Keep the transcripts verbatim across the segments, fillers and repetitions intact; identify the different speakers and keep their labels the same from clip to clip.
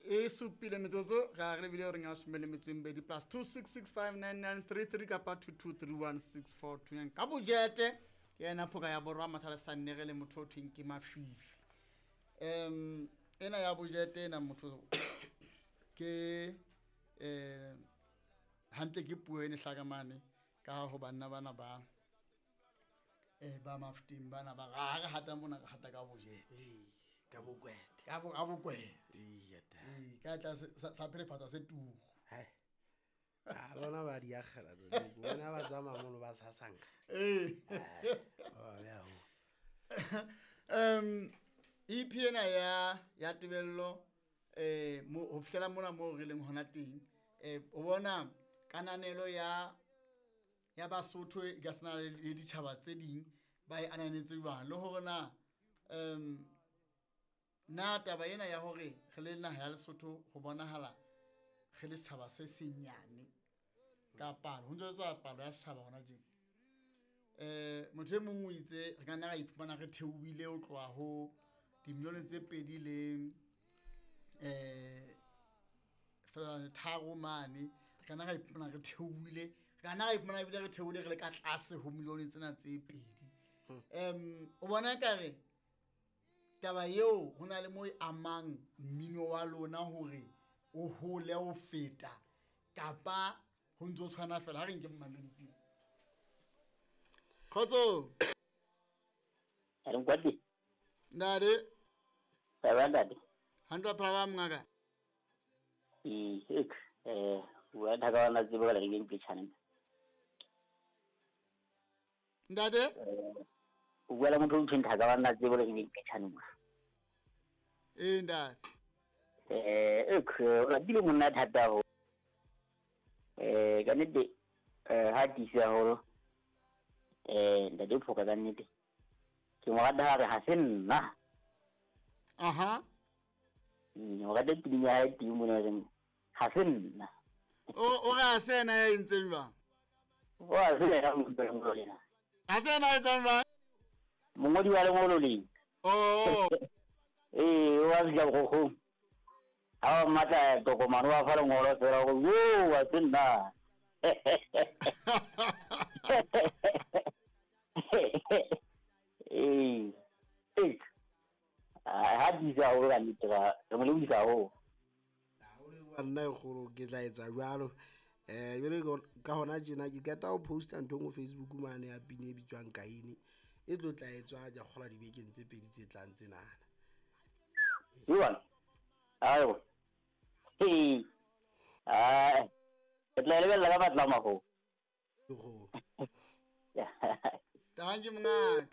Speaker 1: e supile metsotso ga re lebile gore nga somele metswembedi plus two six six five nine nine three three kapa two two three one six four two yang ka bojete ke ena phoka ya borwa mathale sannege le motho o thweng ke Mafifi. em ena ya bojete ena motho ke eh hantle ke puo ene hlakamane ka ho banna bana ba eh ba Maftim bana ba ga hata mona hata ka bojete
Speaker 2: ka bokwete
Speaker 1: ka bo abokwete
Speaker 2: iya ta
Speaker 1: eh ka tla sa pele phatsa se tu
Speaker 2: hai a lona ba di agela do bona ba tsama mono ba sa sanka
Speaker 1: eh
Speaker 2: oh ya ho
Speaker 1: um E P ena ya ya tebello eh mo ho fihlela mona mo re leng hona teng eh o bona kananelo ya ya Basotho e ka sena le ditjhaba tse ding ba e ananetse jwang le hore na um na taba ena ya hore re le naha ya Lesotho ho bonahala re le setjhaba se senyane ka palo ho ntse tswa palo ya setjhaba hona tjena eh motho e mong o itse re ka nna ga iphumana re theohile ho tloha ho dimilione tse pedi le eh fa tharo mane re ka nna ga iphumana re theohile re ka nna ga iphumana bile re theohile re le ka tlase ho milione tsena tse pedi em o bona kare taba eo hona le mo e amang mmino wa lona hore o hole o feta kapa ho ntso tshwana fela ha re nke mmamedi khotso
Speaker 3: a re nkwadi
Speaker 1: nare
Speaker 3: Sabandadi.
Speaker 1: Handa problem ngaga.
Speaker 3: I ik eh wa daga na zibo la ngin pichana.
Speaker 1: Ndade?
Speaker 3: Eh wala mtu mthinda daga na zibo la ngin pichana.
Speaker 1: Eh ndade.
Speaker 3: Eh ik la dilo munna thata ho. Eh ganide eh hadi sia ho. Eh ndade phoka ganide. Ke mo ga re hasen na.
Speaker 1: Aha.
Speaker 3: Ni ga de pinya ha ti mo na re hasen na.
Speaker 1: O o ga sena ya intseng ba.
Speaker 3: Wa se ya mo be mo le na.
Speaker 1: Asena ya tsamba.
Speaker 3: Mongodi wa le mo lo le.
Speaker 1: Oh.
Speaker 3: Eh wa se go go. Awa mata to ko manwa fa ngolo fera go yo wa sinna. Eh. Eh. Ha di sa o ga nitra, re mo le ho.
Speaker 2: a o le wa nna go ke tla etsa jwalo eh yele ka hona jena ke keta o posta ntho mo Facebook mane ya pine bitswang kaini e tlo tla etswa ja gola dibekeng tse pedi tse tlang tsenana
Speaker 3: Iwan. Ayo. Eh. Ah. Etla le la ba tla ma ho.
Speaker 2: go
Speaker 1: Tangi mngaka.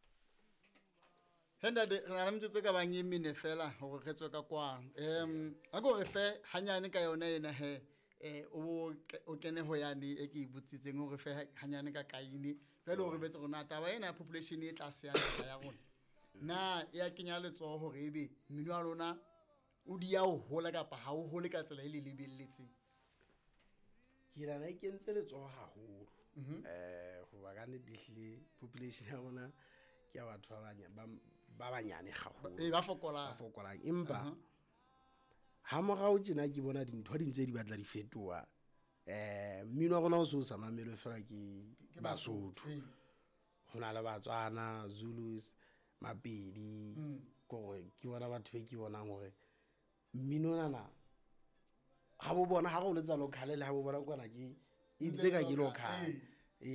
Speaker 1: Henda de re mtse ka bang yemine fela hore re tswe ka kwang. Em a go re fe hanyane ka yona ena he eh o o kene ho yani e ke ibutsitseng hore fe hanyane ka kaini fela hore betse rona taba ena ya population e tlase ya ya rona. Na ya kenya letso hore ebe mmino wa lona o di ya ho hola kapa ha o hole ka tsela e le lebelletseng.
Speaker 2: ke rana e kentse letso haholo eh go ba ka ne dihle population ya rona ke ya batho ba banya ba ba banyane gagolo
Speaker 1: E ba fokola
Speaker 2: ba fokolang empa ha mo ga o tsena ke bona dintho di ntse di batla di fetoa eh mmino wa rona o so sa mamelo fela ke Basotho hona le Batswana Zulus Mapedi gore ke bona batho be ke bonang hore mmino nana ha bo bona ha go letsa local le ha bo bona kwana ke itse ka ke local